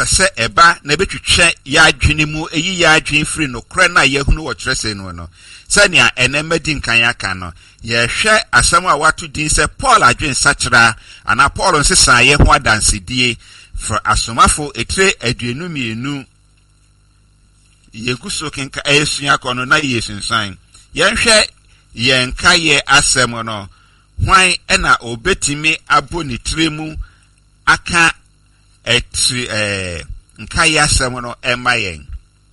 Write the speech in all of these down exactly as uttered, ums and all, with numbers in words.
pese eba na betwetwe ya adwene mu eyi ya adwen free no kra na yehunu wo kyerese no no sania enema di nkan aka no ye hwe asam a watu din se Paul adwen sachira ana Paul nsesa ye ho adansedie for asomafo etre aduenu mienu yeguso kenka esua kono na yesunsan ye hwe ye nka ye asem no hwan ena obetimi abo ni tremu aka etri eh nka ye asem no ema yen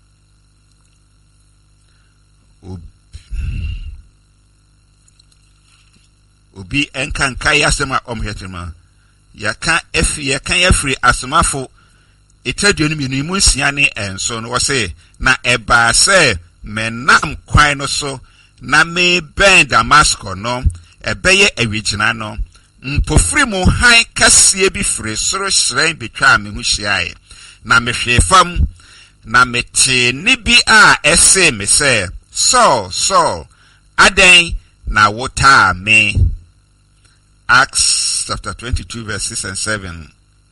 obi enka nka ye asem a omhetima yaka efi yaka yefri asomafo etaduenu mienu mu nsia ne enso no wo se na eba se menam kwan no so na me ben Damasco no ebeye awigina no mpofri mu han kasie bi fre soro hran betwa me hu hyiae na me hwefam na mete ni bi a ese me se so so aden na wota me. Acts chapter twenty-two verse six and seven.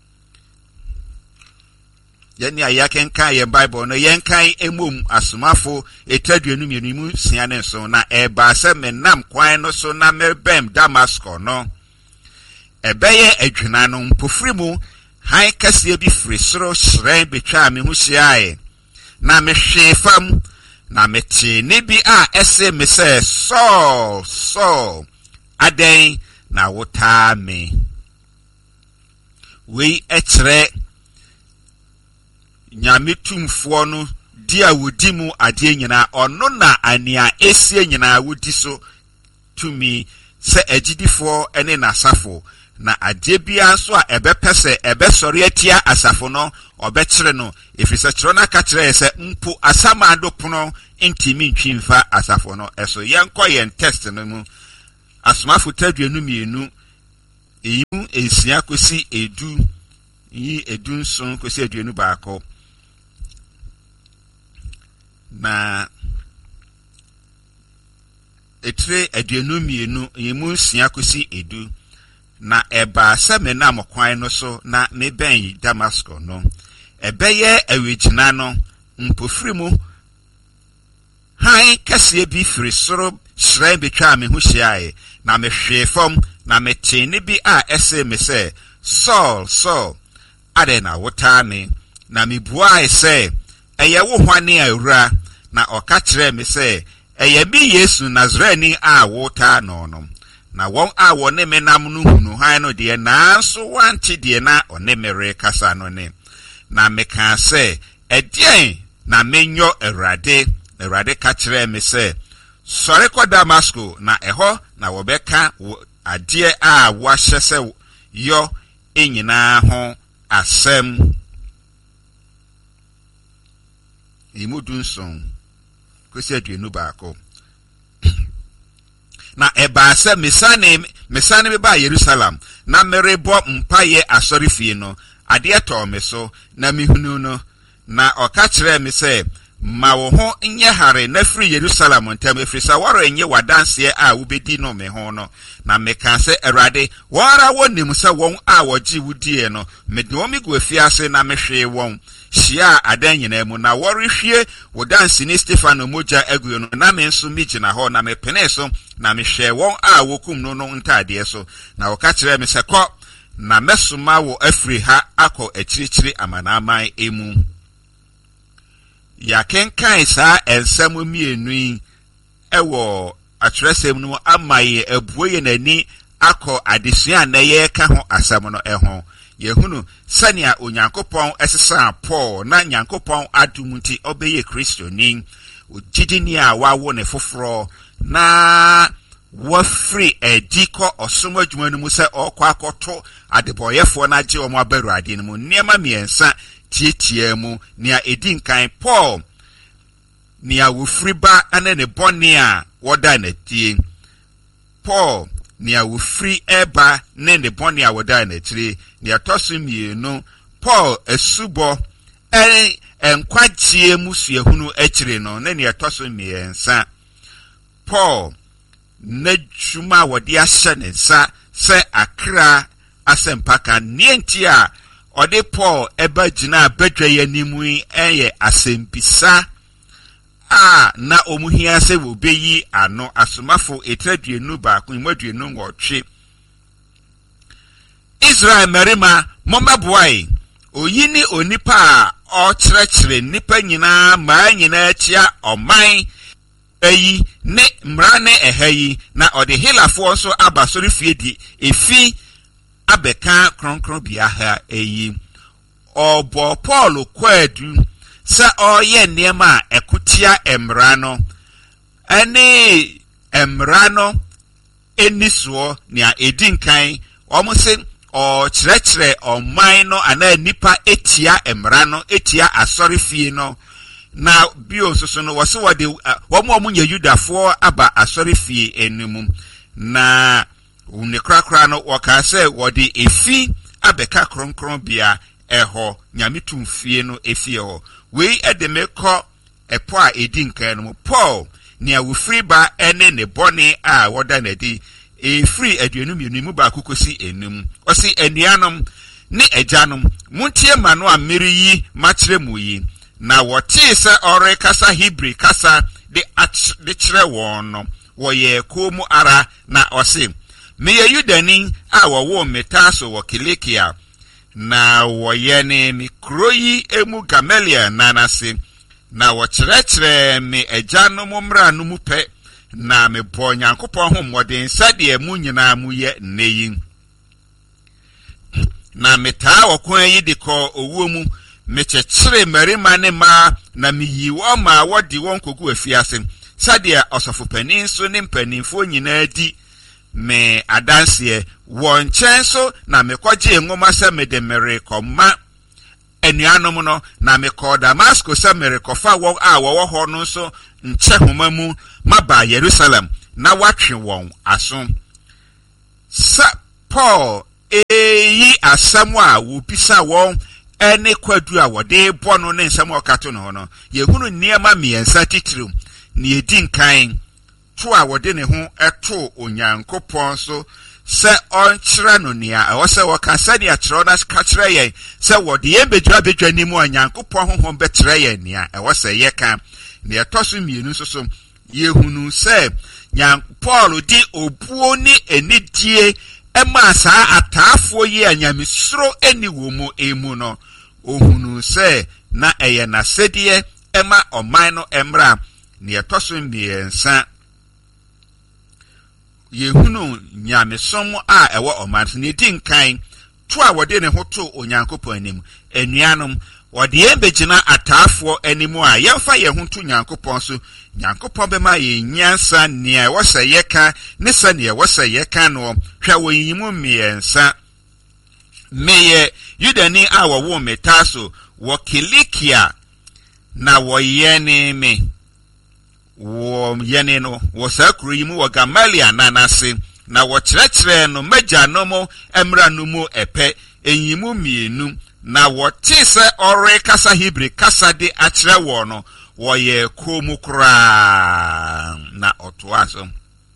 Yani ayaken kan ye Bible no yen kan emum asomafo etaduenu mienu mu sia ne so na eba se menam kwan no so na mebem Damasco no ebeye adwena no mpofri mu han kasie bi fri soro hran betwa me hu hyiae na me hwefam na mete ne bi a ese me se so so aden na wota me we etre nyame tumfo no dia wodi mu ade nyina ono na ania esie nyina wodi so tumi se agidifo ene na asafo na ade bia so a ebepese ebesori atia asafo no obekire no efise kiro na ka kire se mpo asama adopono ntimi ntwimfa asafo no eso yenko yen test no mu asomafo taduenu mienu eyimu esia kosi edu yi edu nson kosi aduenu baako na etre aduenu mienu yimu nsia kosi edu na eba semena mokwan no so na meben Damasco no ebeye awigina no mpofri mu han kasie bi fri soro hran betwa me hu hyiae na me hwefom na me tene bi a ese me se Saul Saul ade na wota me na me bua ese eye wo hwane awura na oka kire me se eye bi Yesu Nazareni a wota no no na won a wone me nam no hunu han no de na so wanti de na one mere kasa no ne na me kan se edien na menyo Awurade Awurade ka kire me se sore kwa Damasco na eho na wobeka ade a wahye se yo enyina ho asem imudunson kwesi aduenu baako na eba se mesane mesane be ba Jerusalem na merebo mpaye asorifie no ade to me so na mihunu no na oka kire me se ma wo ho nye hare na free Jerusalem ntam efrisa waro enye wadanse a wobedi no me ho no na meka se Awurade wara wonim se won a wogi wudie no mede wo migu afiase na mehwe won hia adan nyina mu na worehwie wodanse ni Stefano moja aguyo no na me nso migina ho na mepene so na mehwe won a wokum no no ntade so na woka kire me se kɔ na mesoma wo afri ha akɔ akirikyiri amanaman emu ya kenkan sa ensam mienu ewo atresem no amaye abuoye nani akọ adesua na ye ka ho asam no eho yehunu sania onyankopon esesa Paul na nyankopon adumuti obeye Kristoni ogidini a wawo ne foforo na wo free ediko osomo adwuma no mu se okwa akoto adeboyefo na age omo abaru ade no mu niema miensa tietia mu nia edi nkan Paul nia wo free ba ane ne bone a woda na tie Paul nia wo free eba ne ne bone a woda na tire nia tosu mienu Paul esubo e enkwagye mu suahunu akire no ne nia tosu miensa Paul na juma wodi ahye ne nsa se akra asempaka nienti a ode Paul eba gyina badwa yanimu eye asempisa a na omuhia se wo beyi ano asomafo etraduenu ba ko imaduenu ngotwe Israel merima momaboai oyini onipa a o kyerɛkyerɛ nipa nyinaa ma nyinaa tia oman eyi ne mrane ehayi na ode hilafo nso aba sori fie di efi abeka kronkron bia ha eyi obo Paul kwadu sa oye niema ekutia emrano ene emrano eniso nia edinkan omose o kyerɛkyerɛ oman no ana nipa etia emrano etia asori fie no na bio soso no wose wode womo omo nya Yudafo aba asori fie enum na une krakra no waka se wode efi abeka kronkron bia eho nyametum fie no efie ho we edemekọ epo a edinkan no Paul ne awufri ba ene ne bone a woda na di e free aduenu mienu mu ba kokosi enum osi enuanom ne agyanom muntie mano a mmeri yi makyere mu yi na wote se ore kasa Hebrew kasa de de kyerɛ wɔn no wɔyɛ komu ara na osi meye Yudani a wɔwo metaso wɔ Kilikia na wɔyɛ ne mikroyi emu Gamaliel nanase na wɔkyerɛkyerɛ me agyanom mmra no mu pɛ na me bɔ Nyankopɔn ho mmɔden sɛdeɛ mu nyinaa mu yɛ nneyi na metaa wɔkwan yi de kɔ owuo mu mekyɛkyerɛ mmarima ne ma na meyi wɔn ma wɔde wɔn kogu afiase sɛdeɛ ɔsɔfopanin so ne mpanimfoɔ nyinaa di me adanseɛ wɔn nkyɛn so na mekɔgye ngoma sɛ mede merekɔma anuanom no na mekɔ Damascus sɛ merekɔfa wɔn a wɔwɔ hɔ no so nkyɛ homa mu maba Jerusalem na watwe wɔn aso sa Paul eyi asɛm a wopisa wɔn ene kwadu a wɔde bɔ no ne nsɛm ɔkato no no yehunu nneɛma miɛnsa titiriw ne edinkan to a wɔde ne ho ɛto Onyankopɔn so sɛ ɔnkyerɛ no nea ɛwɔ sɛ wɔka sɛdeɛ akyerɛw na ka kyerɛ yɛn sɛ wɔde yɛn bedwa bedwa ne mu Onyankopɔn honhom bɛkyerɛ yɛn nea ɛwɔ sɛ yɛka ne ɛtɔ so mmienu nso so yehunu sɛ nyan Paul di obuo ni enidie ema saa ataafoɔ yi anyamesuro eni wɔ mu emu no ohunu sɛ na ɛyɛ na sɛdeɛ ema ɔman no emra ne ɛtɔ so mmiɛnsa yehunu nyamesom a ɛwɔ ɔman so ne dinkan to a wɔde ne ho to Onyankopɔn anim enuanom wɔde yɛn begyina ataafoɔ anim a yɛmfa yɛn ho to Nyankopɔn so Nyankopɔn bɛma yɛn nyansa nea ɛwɔ sɛ yɛka ne sɛ nea ɛwɔ sɛ yɛka no hwɛ wɔ yimu mmiɛnsa meyɛ Yudani a wɔwo metaso wɔ Kilikia na wɔyɛ ne me wɔ yɛne no wɔ saa kuro yi mu wɔ Gamaliel nanase na wɔkyerɛkyerɛ no magya no mo emra no mu ɛpɛ enyimu mienu na wɔte sɛ ɔre kasa Hebrew kasa de akyerɛ wɔ no wɔyɛ komu kora na ɔtoa so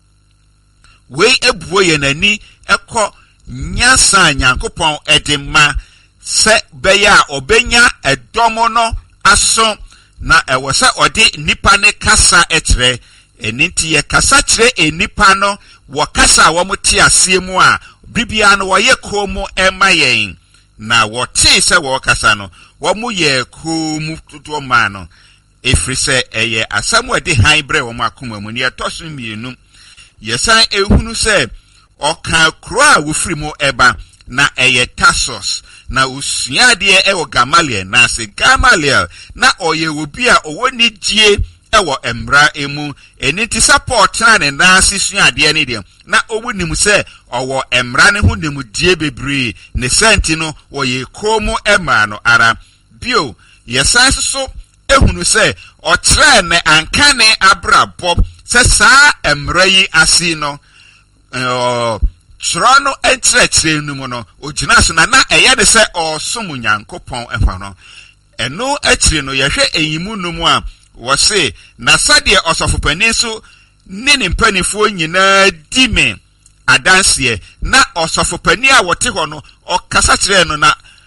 wei ebuo yɛ nani ɛkɔ nyasa Nyankopɔn ɛde ma sɛ bɛyɛ a ɔbɛnya ɛdɔm no aso na ɛwɔ sɛ ɔde nipa ne kasa ɛkyerɛ ɛninti yɛ kasa kyerɛ enipa no wɔ kasa a wɔn te aseɛ mu a bibia no wɔyɛ komu ɛma yɛn na wɔte sɛ wɔ kasa no wɔn yɛ komu tutu ma no efiri sɛ ɛyɛ asɛm a ɛde han brɛ wɔn akoma mu ne ɛtɔ so mmienu yɛsan ehunu sɛ ɔka kuro a wofiri mu ɛba na ɛyɛ Tarsus na usua deɛ ɛwɔ Gamaliel na se Gamaliel na ɔyɛ obi a ɔwɔ ni die ɛwɔ emra emu eni ti support na ne nase sua deɛ ne deɛ na ɔwu nim sɛ ɔwɔ emra ne ho nim die bebree ne senti no wɔyɛ komu ɛma no ara bio yɛsan so ehunu sɛ ɔkyerɛ ne ankane abrabɔ sɛ saa emra yi asi no ɛɛ Kyerɛ no ɛnkyerɛkyerɛ no mu no ogyina so na na ɛyɛ de sɛ ɔsom Nyankopɔn ɛfa no ɛno akyire no yɛhwɛ eyimu no mu a wɔse na sɛdeɛ ɔsɔfopanin so ne ne mpanifoɔ nyinaa di me adanseɛ na ɔsɔfopanin a wɔte hɔ no ɔkasa kyerɛ no na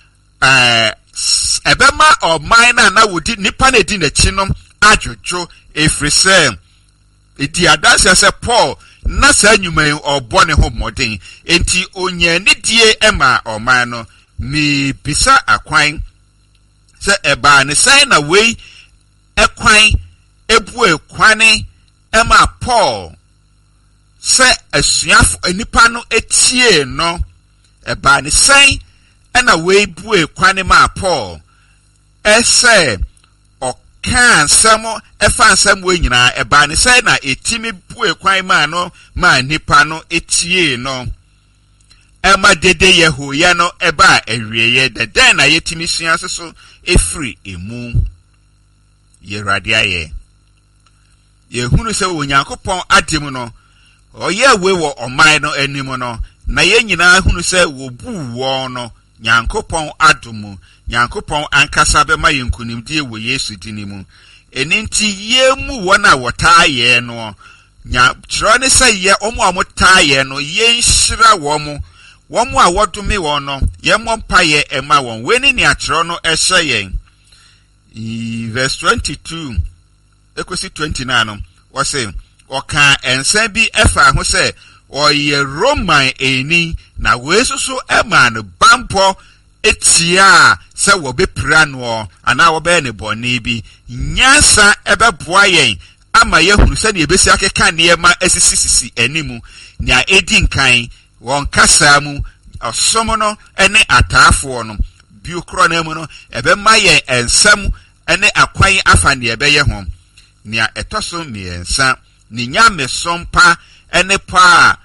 eh ebema or minor na wudi nipa na di na chi no adwojo efrise edi adanse se Paul na sa nyuman obɔ ne ho modern enti onye ne die ema oman no mi bisa akwan se eba ne sai na wei ekwan ebu ekwane ema Paul se asuafo anipa no etie no eba ne sai na wei bu ekwane ma Paul ese kan samo efa nsam we nyina eba ne sai na etimi bu ekwan ma no ma nipa no etie no ema dede yehoya no eba ewieye de den na yetimi sua so efri emu yerade aye yehunu se onyankopon adem no oye we wo oman no anim no na ye nyina hunu se wo bu wo no nyankopon adomu Nyankopon ankasa be ma yenkunimdie wo Yesu dinimu eninti yemu wona wotaye no nya tro ne se ye omo amotaye no ye nhira wo mo wo mo a wodome wo no ye mo mpaye ema won weni ni atro no ehye yen verse twenty-two ekosi twenty-nine no wo se oka ensan bi efa ho se oye Roman eni na wesusu ema no bampo etia se wo be prano ana wo be ne boni bi nyansa ebe boa yen ama yehunu se ne ebesi akeka ne ma asisisisi animu nya edi nkan won kasa mu osomo no ene ataafo no biokro na mu no ebe ma yen ensam ene akwan afa ne ebe ye ho nya etoso miensa ni nyame sompa ene pa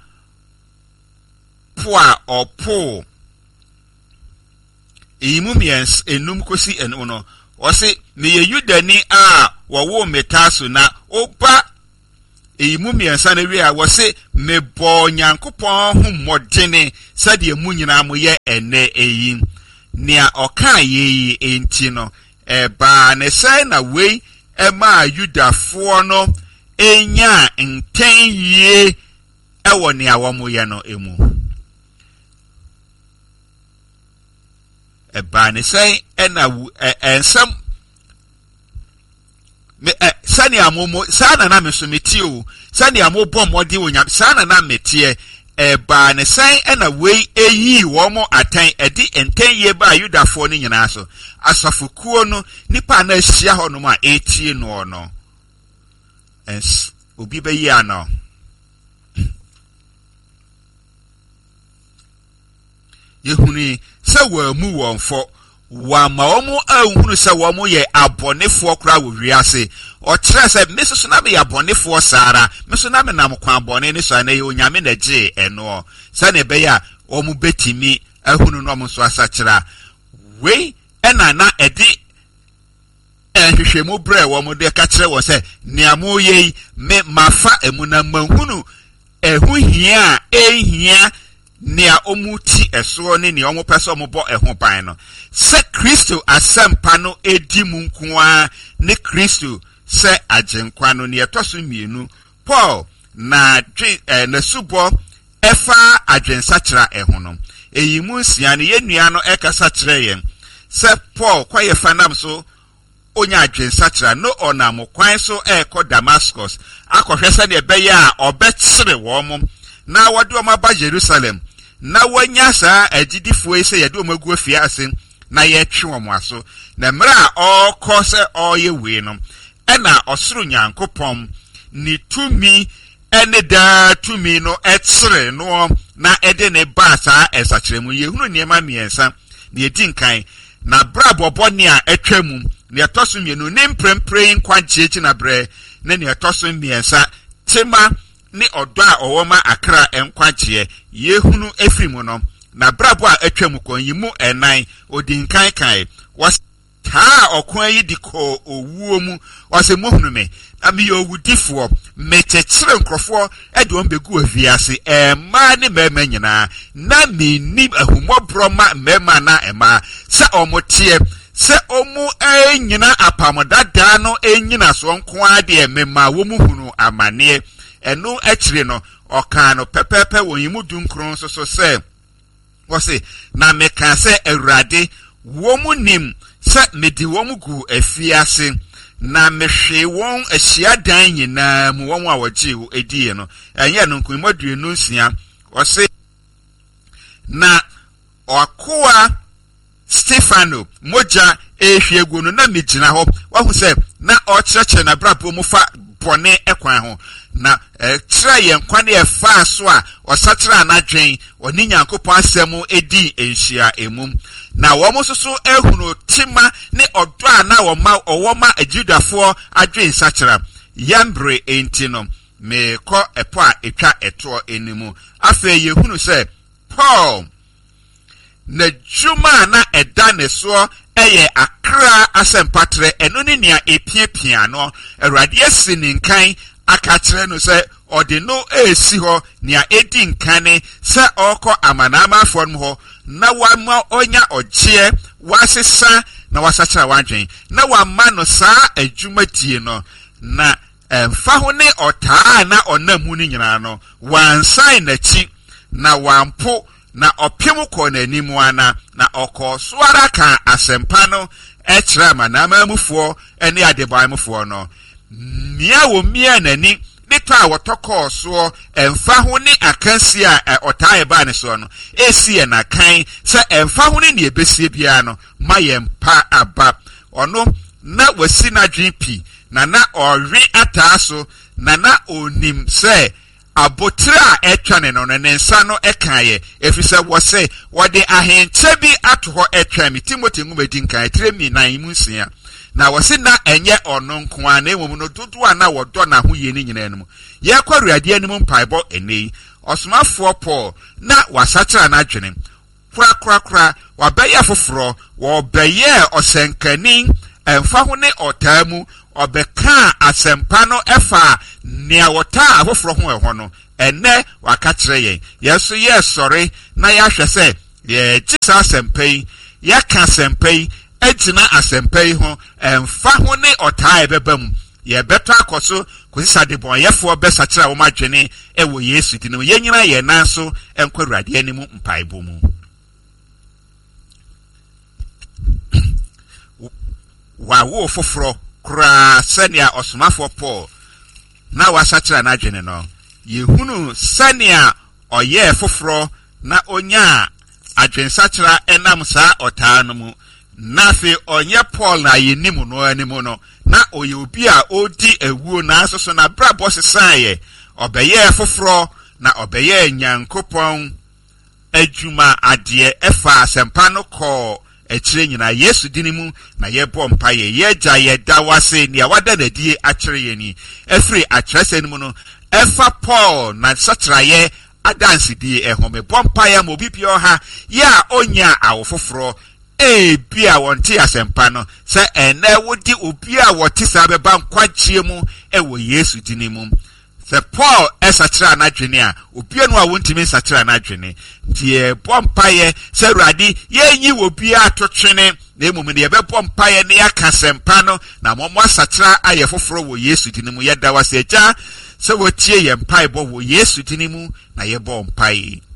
poa opo Imu miens enum kosi enu no wose me ye Yudani a wo metaso na oba imu miensa na wi a wose me bo Nyankopon hu modene sade emu nyina mo ye ene eyi nia oka ye enti no eba ne sai na wei ema Yudafo no enya nten ye ewo ne awomo ye no emu eba ne sai ena ensam me sani amomo sana na mesometi o sani amobɔ mɔde onyam sana na metie eba ne sai ena wei eyi wo mo atan edi enten ye ba Yudafo ni nyina so asafokuo no nipa na ahia hɔ no ma etie no no es obi be yi ana yehuni se wa mu wonfo wa ma omo ahunu se wo mo ye abonefo kra wo wiase o kire se mesusu na me abonefo sara mesusu na me nam kwa abone ni so na ye onyame na je eno se na be ya omo betimi ahunu no mo so asakira we ena na edi ehwehwemu bre wo mo de ka kire wo se niamo ye me mafa emuna mahunu ehu hia ehia Nia omuti eso ne ne omo pese omo bo eho ban no se Kristo asempa no edi mu nkoa ne Kristo se agenkwa no ne etoso mienu Paul na dwe eh, na subo efa adwensa kira eho no eyi mu nsia ne yenua no ekasa kire yen se Paul kwaye fanam so onya adwensa kira no onam kwan so ekọ Damascus akọhwe se ne beye a obekire wo mo na wode o maba Jerusalem na wanya sa agidifo ese yede o magu afia ase na ye twe o mo aso na mra o ko se o ye we no e na osoro Nyankopon ni tumi ene da tumi no etere no na ede ne ba sa esakiremu ye hunu niema miensa na edi nkan na bra bobone a etwam na etoso mienu ne mprempre nkwanchechi na bre na ne etoso miensa tema ni odo a owoma akra enkwache yehunu efrimu no na brabo a atwam kon yimu enan odinkan kan was ta okwan yi diko owuo mu wase mohunu me ami owudifo metechire nkrofo ede on begu aviase e ma ne mema nyina na menim ahumobro ma mema na ema se omotie se omu enyina apamodada no enyina so nko ade mema wo muhunu amane enu echire no okano pepepe wonyimu dunkron so so se wose na meka se Awurade womu nim se medi womu gu afiase na mehwe won ahia dan nyina mu won a wogi wo edie no enye no nkomaduenu nsia ose na okoa Stefano moja ehwiegu no na megyina ho wahu se na okyerɛkyerɛ na brabo mu fa bɔne ekwan ho na kyerɛ yɛn kwan e fa so a ɔsakyerɛ anadwen ɔne Nyankopɔn asɛm edi enhyia emum na wɔn soso ehunu tima ne ɔdɔ a na wɔma ɔwɔma agyidafo adwen sakyerɛ yambre enti no mekɔ ɛpo a etwa ɛtoɔ enimu afei yehunu sɛ Paul na juma na ɛda ne so ɛyɛ akra asɛmpatre ɛno ne nea epiapia no Awurade asi ne nkan aka kyerɛ no sɛ ɔde no esi hɔ nea edi nkane sɛ ɔkɔ amanama afɔm hɔ na wama onya ɔgye wasesa na wasakyera wadwen na wama no saa adwuma tie no na ɛmfa ho ne ɔtaa na ɔnamu ne nyina no wansan n'akyi na wampo na opemu ko n'anim ana na ɔkɔ so ara ka asɛmpa no ɛkyerɛ amanama mufoɔ ɛne adebaimfoɔ no mia wo mia n'ani ne to a wɔtɔkɔ so ɛmfa ho ne akansi a ɔtaa ɛba ne so no esi yɛ na kan sɛ ɛmfa ho ne ne ebesie bia no ma yɛ mpa aba ɔno na wasi na dwempi na na ɔwe ataa so na na onim sɛ abotra etwa ne no ne nsa no ekaye efisɛ wɔse wɔde ahenkyɛ bi ato hɔ etwa mi Timothy ngumedi nkan tremi na imunsia na wɔse na enye ɔno nko a na emum no dodo a na wɔdɔ na ho yie ne nyina no ye kwaruade anim mpaebɔ enei ɔsomafoɔ Paul na wasakyera na adwene kura kura kura wabɛyɛ foforo wɔbɛyɛ ɔsɛnkani ɛmfa ho ne ɔtaamu obeka asempa no efa nea wota afoforo ho ehɔ no ene waka kyerɛ yɛn yeso yɛ sɔre na yɛahwɛ sɛ yɛ gisa asempa yi yɛka asempa yi agina asempa yi ho emfa ho ne ɔtaa ɛbɛba mu yɛbɛtɔ akɔso kosisa de bon yɛfo bɛsakyerɛ wo madwene ɛwɔ Yesu di no yɛnyina yɛ nanso ɛnkɔ Awurade anim mpaebɔ mu wa wo foforo kura senia osomafo Paul na wasakyera na adwene no yehunu senia oyɛ foforo na onya adwensakyera enam saa ɔtaa no mu na fe onye Paul na yenim no animu no na oye obi a odi ewuo na asoso na brabo sesaye obɛyɛ foforo na obɛyɛ Nyankopɔn adwuma ade efa asempa no kɔ ekyire nyina Yesu dinimu na yɛbɔ mpaye yɛgya yɛda wase ne awada na die akyere yɛni efiri akyerɛsɛ no mu no efa Paul na sakyeraye adanse die ehome bɔ mpaye ma obi bia ha ya onya awofoforo e bia wonte asempa no sɛ ene wodi obi a wote sa beba nkwachie mu ewo Yesu dinimu sɛ Paul ɛsakyera na adwene a obi no a wontimi sakyera na adwene die bompaye sɛ Awurade yenyi obi a totwene na emum ne yɛbɛbɔ mpaye ne yaka sempa no na mommo asakyera ayɛ foforo wɔ Yesu dinimu yɛda wase agya sɛ wotie yɛ mpae bɔ wɔ Yesu dinimu na yɛbɔ mpaye